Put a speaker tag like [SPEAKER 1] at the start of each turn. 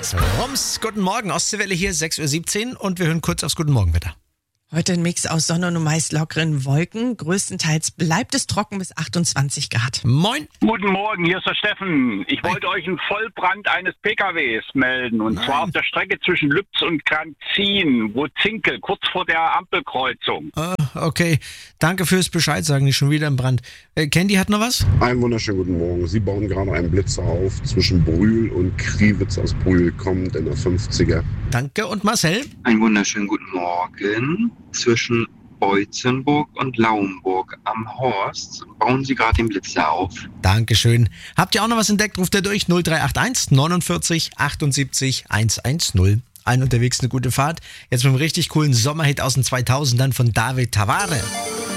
[SPEAKER 1] Rums, guten Morgen, Ostseewelle hier, 6.17 Uhr und wir hören kurz aufs Guten Morgenwetter.
[SPEAKER 2] Heute ein Mix aus Sonne und meist lockeren Wolken. Größtenteils bleibt es trocken bis 28 Grad.
[SPEAKER 1] Moin.
[SPEAKER 3] Guten Morgen, hier ist der Steffen. Ich wollte euch einen Vollbrand eines PKWs melden. Und zwar auf der Strecke zwischen Lübz und Granzin, Wozinkel, kurz vor der Ampelkreuzung.
[SPEAKER 1] Okay, danke fürs Bescheid sagen, nicht schon wieder im Brand. Candy hat noch was?
[SPEAKER 4] Einen wunderschönen guten Morgen. Sie bauen gerade einen Blitzer auf zwischen Brühl und Kriwitz. Aus Brühl kommt in der 50er.
[SPEAKER 1] Danke. Und Marcel?
[SPEAKER 5] Einen wunderschönen guten Morgen. Zwischen Beutzenburg und Laumburg am Horst bauen Sie gerade den Blitzer auf.
[SPEAKER 1] Dankeschön. Habt ihr auch noch was entdeckt? Ruft ihr durch 0381 49 78 110. Allen unterwegs eine gute Fahrt. Jetzt mit einem richtig coolen Sommerhit aus den 2000ern von David Tavare.